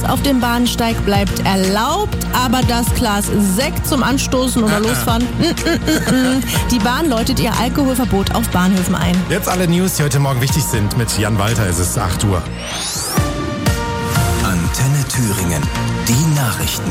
auf dem Bahnsteig bleibt erlaubt, aber das Glas Sekt zum Anstoßen oder Losfahren, Die Bahn läutet ihr Alkoholverbot auf Bahnhöfen ein. Jetzt alle News, die heute Morgen wichtig sind. Mit Jan Walter ist es 8 Uhr. Antenne Thüringen, die Nachrichten.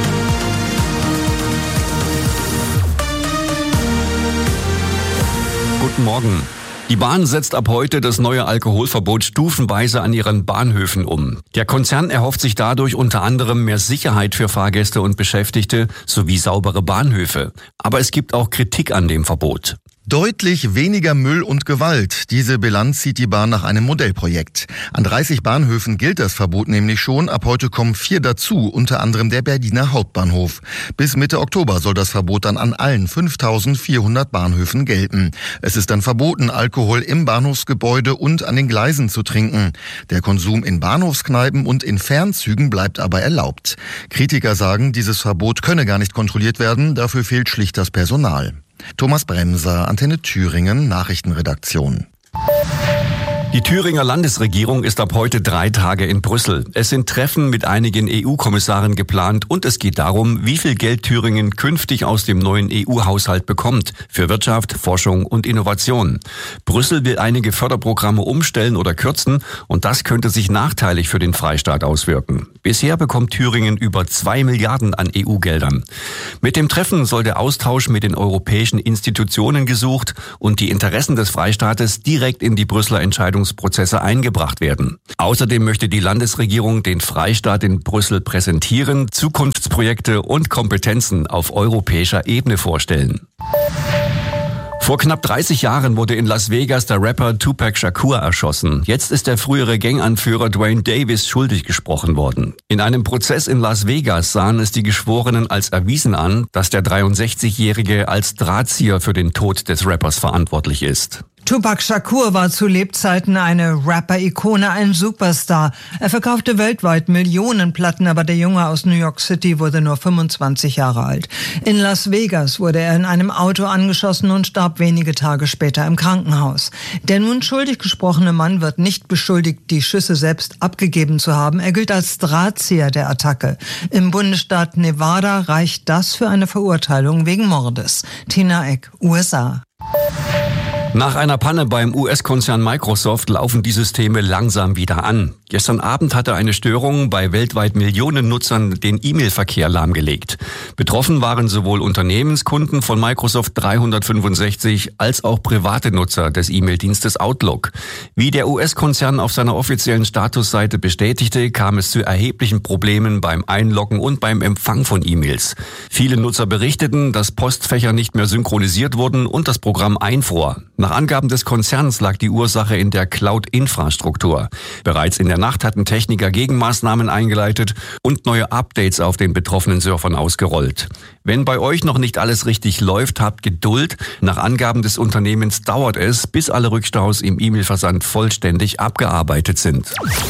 Guten Morgen. Die Bahn setzt ab heute das neue Alkoholverbot stufenweise an ihren Bahnhöfen um. Der Konzern erhofft sich dadurch unter anderem mehr Sicherheit für Fahrgäste und Beschäftigte sowie saubere Bahnhöfe. Aber es gibt auch Kritik an dem Verbot. Deutlich weniger Müll und Gewalt. Diese Bilanz zieht die Bahn nach einem Modellprojekt. An 30 Bahnhöfen gilt das Verbot nämlich schon. Ab heute kommen 4 dazu, unter anderem der Berliner Hauptbahnhof. Bis Mitte Oktober soll das Verbot dann an allen 5.400 Bahnhöfen gelten. Es ist dann verboten, Alkohol im Bahnhofsgebäude und an den Gleisen zu trinken. Der Konsum in Bahnhofskneipen und in Fernzügen bleibt aber erlaubt. Kritiker sagen, dieses Verbot könne gar nicht kontrolliert werden, dafür fehlt schlicht das Personal. Thomas Bremser, Antenne Thüringen, Nachrichtenredaktion. Die Thüringer Landesregierung ist ab heute 3 Tage in Brüssel. Es sind Treffen mit einigen EU-Kommissaren geplant und es geht darum, wie viel Geld Thüringen künftig aus dem neuen EU-Haushalt bekommt für Wirtschaft, Forschung und Innovation. Brüssel will einige Förderprogramme umstellen oder kürzen und das könnte sich nachteilig für den Freistaat auswirken. Bisher bekommt Thüringen über 2 Milliarden an EU-Geldern. Mit dem Treffen soll der Austausch mit den europäischen Institutionen gesucht und die Interessen des Freistaates direkt in die Brüsseler Entscheidungsprozesse eingebracht werden. Außerdem möchte die Landesregierung den Freistaat in Brüssel präsentieren, Zukunftsprojekte und Kompetenzen auf europäischer Ebene vorstellen. Vor knapp 30 Jahren wurde in Las Vegas der Rapper Tupac Shakur erschossen. Jetzt ist der frühere Ganganführer Dwayne Davis schuldig gesprochen worden. In einem Prozess in Las Vegas sahen es die Geschworenen als erwiesen an, dass der 63-Jährige als Drahtzieher für den Tod des Rappers verantwortlich ist. Tupac Shakur war zu Lebzeiten eine Rapper-Ikone, ein Superstar. Er verkaufte weltweit Millionen Platten, aber der Junge aus New York City wurde nur 25 Jahre alt. In Las Vegas wurde er in einem Auto angeschossen und starb wenige Tage später im Krankenhaus. Der nun schuldig gesprochene Mann wird nicht beschuldigt, die Schüsse selbst abgegeben zu haben. Er gilt als Drahtzieher der Attacke. Im Bundesstaat Nevada reicht das für eine Verurteilung wegen Mordes. Tina Eck, USA. Nach einer Panne beim US-Konzern Microsoft laufen die Systeme langsam wieder an. Gestern Abend hatte eine Störung bei weltweit Millionen Nutzern den E-Mail-Verkehr lahmgelegt. Betroffen waren sowohl Unternehmenskunden von Microsoft 365 als auch private Nutzer des E-Mail-Dienstes Outlook. Wie der US-Konzern auf seiner offiziellen Statusseite bestätigte, kam es zu erheblichen Problemen beim Einloggen und beim Empfang von E-Mails. Viele Nutzer berichteten, dass Postfächer nicht mehr synchronisiert wurden und das Programm einfror. Nach Angaben des Konzerns lag die Ursache in der Cloud-Infrastruktur. Bereits in der Nacht hatten Techniker Gegenmaßnahmen eingeleitet und neue Updates auf den betroffenen Servern ausgerollt. Wenn bei euch noch nicht alles richtig läuft, habt Geduld. Nach Angaben des Unternehmens dauert es, bis alle Rückstaus im E-Mail-Versand vollständig abgearbeitet sind.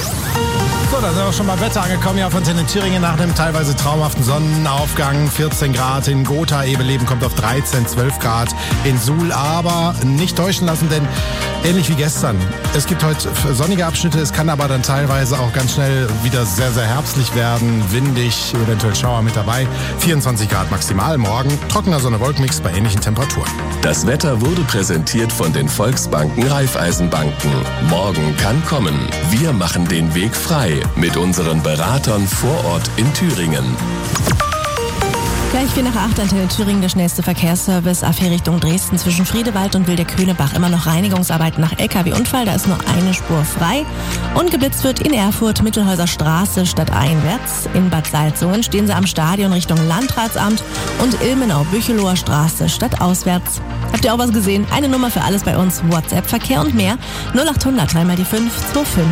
So, da sind wir schon beim Wetter angekommen, ja, von Antenne Thüringen nach einem teilweise traumhaften Sonnenaufgang. 14 Grad in Gotha, Ebeleben kommt auf 13, 12 Grad in Suhl. Aber nicht täuschen lassen, denn ähnlich wie gestern, es gibt heute sonnige Abschnitte, es kann aber dann teilweise auch ganz schnell wieder sehr, sehr herbstlich werden, windig, eventuell Schauer mit dabei. 24 Grad maximal, morgen trockener Sonne-Wolkenmix bei ähnlichen Temperaturen. Das Wetter wurde präsentiert von den Volksbanken Raiffeisenbanken. Morgen kann kommen. Wir machen den Weg frei mit unseren Beratern vor Ort in Thüringen. Gleich 4:08, Antenne Thüringen, der schnellste Verkehrsservice. A4 Richtung Dresden zwischen Friedewald und Wildeköhnebach immer noch Reinigungsarbeiten nach LKW-Unfall. Da ist nur eine Spur frei. Und geblitzt wird in Erfurt, Mittelhäuser Straße stadteinwärts. In Bad Salzungen stehen sie am Stadion Richtung Landratsamt und Ilmenau-Bücheloher Straße stadtauswärts. Habt ihr auch was gesehen? Eine Nummer für alles bei uns. WhatsApp, Verkehr und mehr. 0800 3 mal die 5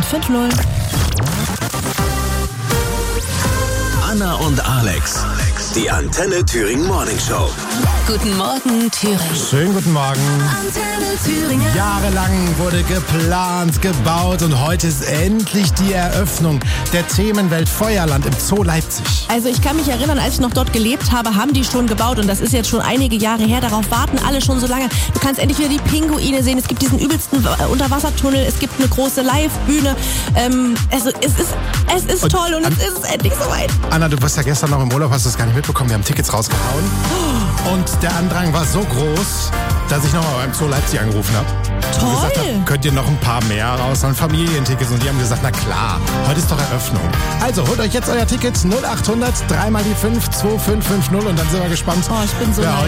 2550. Anna und Alex Die Antenne Thüringen Morning Show. Guten Morgen, Thüringen. Schönen guten Morgen. Antenne Thüringen. Jahrelang wurde geplant, gebaut und heute ist endlich die Eröffnung der Themenwelt Feuerland im Zoo Leipzig. Also ich kann mich erinnern, als ich noch dort gelebt habe, haben die schon gebaut und das ist jetzt schon einige Jahre her. Darauf warten alle schon so lange. Du kannst endlich wieder die Pinguine sehen. Es gibt diesen übelsten Unterwassertunnel. Es gibt eine große Live-Bühne. Also es ist toll und es ist endlich soweit. Anna, du warst ja gestern noch im Urlaub, hast du es gar nicht mitbekommen. Wir haben Tickets rausgehauen und der Andrang war so groß, dass ich nochmal beim Zoo Leipzig angerufen habe. Toll. Und gesagt habe, könnt ihr noch ein paar mehr raushauen, Familientickets. Und die haben gesagt, na klar, heute ist doch Eröffnung. Also holt euch jetzt euer Ticket 0800 3 mal die 5 2550 und dann sind wir gespannt. Oh, ich bin so